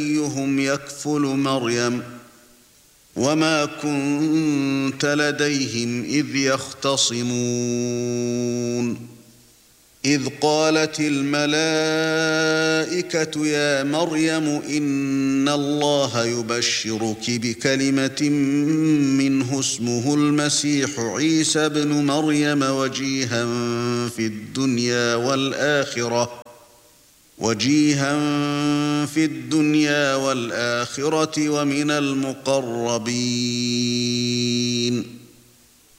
أيهم يكفل مريم وما كنت لديهم إذ يختصمون إذ قالت الملائكة يا مريم إن الله يبشرك بكلمة منه اسمه المسيح عيسى ابن مريم وجيها في الدنيا والآخرة ومن المقربين